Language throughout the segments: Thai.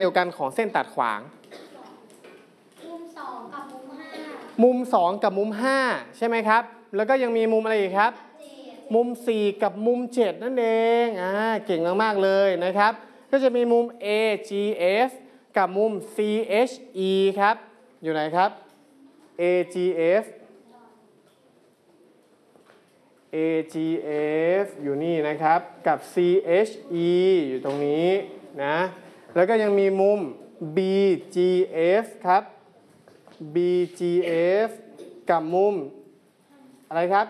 เดียวกันของเส้นตัดขวางมุม2กับมุม5 มุม2กับมุม5ใช่ไหมครับแล้วก็ยังมีมุมอะไรอีกครับมุม4กับมุม7นั่นเองเก่งมากๆเลยนะครับก็จะมีมุม AGF กับมุม CHE ครับอยู่ไหนครับ AGF อยู่นี่นะครับกับ CHE อยู่ตรงนี้นะแล้วก็ยังมีมุม BGF ครับ BGF กับมุมอะไรครับ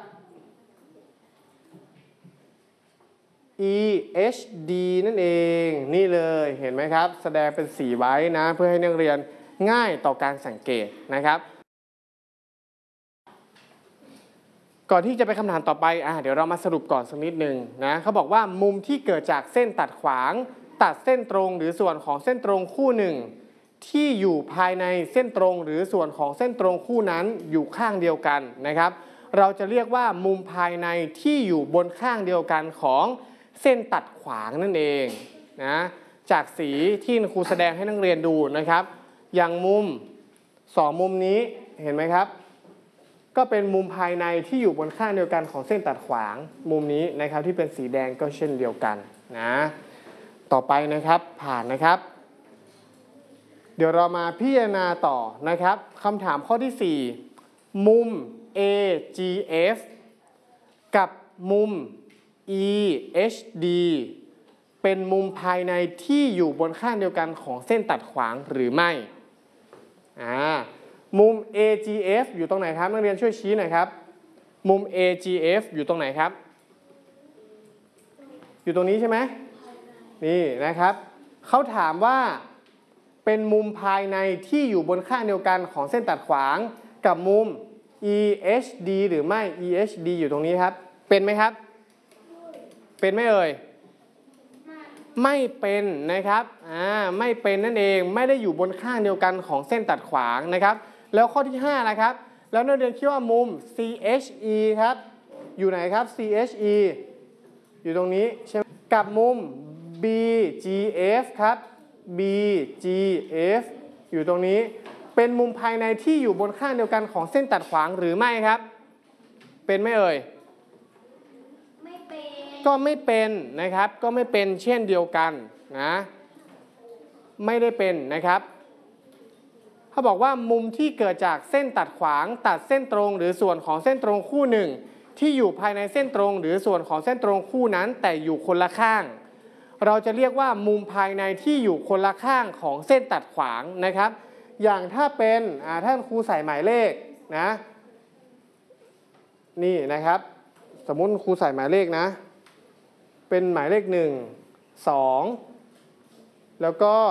EHD นั่นเองนี่เลยเห็นไหมครับแสดงเป็นสีไว้นะเพื่อให้นักเรียนง่ายต่อการสังเกตนะครับก่อนที่จะไปคำถามต่อไปเดี๋ยวเรามาสรุปก่อนสักนิดหนึ่งนะเขาบอกว่ามุมที่เกิดจากเส้นตัดขวางตัดเส้นตรงหรือส่วนของเส้นตรงคู่หนึ่งที่อยู่ภายในเส้นตรงหรือส่วนของเส้นตรงคู่นั้นอยู่ข้างเดียวกันนะครับเราจะเรียกว่ามุมภายในที่อยู่บนข้างเดียวกันของเส้นตัดขวางนั่นเองนะจากสีที่ครูแสดงให้นักเรียนดูนะครับอย่างมุม2มุมนี้เห็นไหมครับก็เป็นมุมภายในที่อยู่บนข้างเดียวกันของเส้นตัดขวางมุมนี้นะครับที่เป็นสีแดงก็เช่นเดียวกันนะต่อไปนะครับผ่านนะครับเดี๋ยวเรามาพิจารณาต่อนะครับคำถามข้อที่4มุม AGF กับมุม EHD เป็นมุมภายในที่อยู่บนข้างเดียวกันของเส้นตัดขวางหรือไม่มุม AGF อยู่ตรงไหนครับนักเรียนช่วยชี้หน่อยครับมุม AGF อยู่ตรงไหนครับอยู่ตรงนี้ใช่ไหมนี่นะครับเขาถามว่าเป็นมุมภายในที่อยู่บนข้างเดียวกันของเส้นตัดขวางกับมุม EHD หรือไม่ EHD อยู่ตรงนี้ครับเป็นไหมครับเป็นไหมเอ่ยไม่เป็นนะครับไม่เป็นนั่นเองไม่ได้อยู่บนข้างเดียวกันของเส้นตัดขวางนะครับแล้วข้อที่5นะครับแล้วนักเรียนคิดว่ามุม CHE ครับอยู่ไหนครับ CHE อยู่ตรงนี้ใช่ไหมกับมุม BGF ครับ BGF อยู่ตรงนี้เป็นมุมภายในที่อยู่บนข้างเดียวกันของเส้นตัดขวางหรือไม่ครับเป็นไหมเอ่ยก็ไม่เป็นนะครับก็ไม่เป็นเช่นเดียวกันนะไม่ได้เป็นนะครับเขาบอกว่ามุมที่เกิดจากเส้นตัดขวางตัดเส้นตรงหรือส่วนของเส้นตรงคู่หนึ่งที่อยู่ภายในเส้นตรงหรือส่วนของเส้นตรงคู่นั้นแต่อยู่คนละข้างเราจะเรียกว่ามุมภายในที่อยู่คนละข้างของเส้นตัดขวางนะครับอย่างถ้าเป็นท่านครูใส่หมายเลขนะนี่นะครับสมมุติครูใส่หมายเลขนะเป็นหมายเลข1 2แล้วก็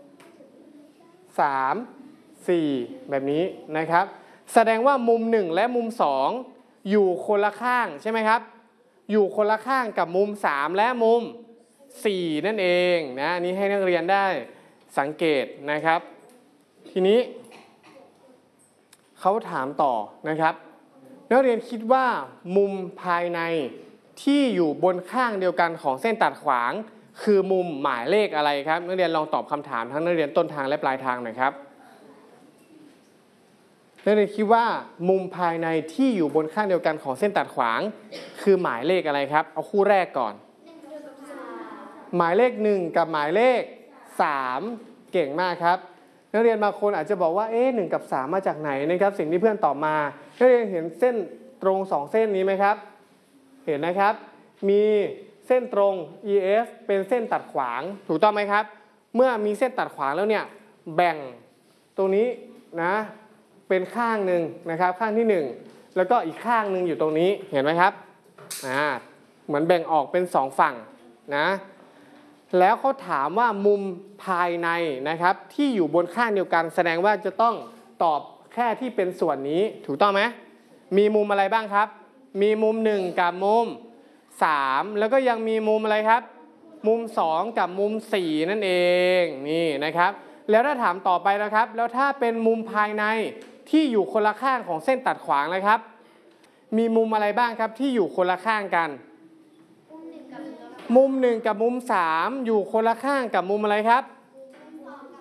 3 4แบบนี้นะครับแสดงว่ามุม1และมุม2อยู่คนละข้างใช่ไหมครับอยู่คนละข้างกับมุม3และมุม4นั่นเองนะอันนี้ให้นักเรียนได้สังเกตนะครับทีนี้เขาถามต่อนะครับนักเรียนคิดว่ามุมภายในที่อยู่บนข้างเดียวกันของเส้นตัดขวางคือมุมหมายเลขอะไรครับนักเรียนลองตอบคำถามทั้งนักเรียนต้นทางและปลายทางหน่อยครับนักเรียนคิดว่ามุมภายในที่อยู่บนข้างเดียวกันของเส้นตัดขวางคือหมายเลขอะไรครับเอาคู่แรกก่อนหมายเลข1กับหมายเลข3เก่งมากครับนักเรียนบางคนอาจจะบอกว่า1กับ3มาจากไหนนะครับสิ่งที่เพื่อนตอบมานักเรียนเห็นเส้นตรง2เส้นนี้ไหมครับเห็นนะครับมีเส้นตรง EF เป็นเส้นตัดขวางถูกต้องไหมครับเมื่อมีเส้นตัดขวางแล้วเนี่ยแบ่งตรงนี้นะเป็นข้างหนึ่งนะครับข้างที่1แล้วก็อีกข้างหนึ่งอยู่ตรงนี้เห็นไหมครับเหมือนแบ่งออกเป็น2ฝั่งนะแล้วเขาถามว่ามุมภายในนะครับที่อยู่บนข้างเดียวกันแสดงว่าจะต้องตอบแค่ที่เป็นส่วนนี้ถูกต้องไหมมีมุมอะไรบ้างครับมีมุม1กับมุม3แล้วก็ยังมีมุมอะไรครับมุม2กับมุม4นั่นเองนี่นะครับแล้วถ้าถามต่อไปนะครับแล้วถ้าเป็นมุมภายในที่อยู่คนละข้างของเส้นตัดขวางเลยครับมีมุมอะไรบ้างครับที่อยู่คนละข้างกันมุม1กับมุม3อยู่คนละข้างกับมุมอะไรครับ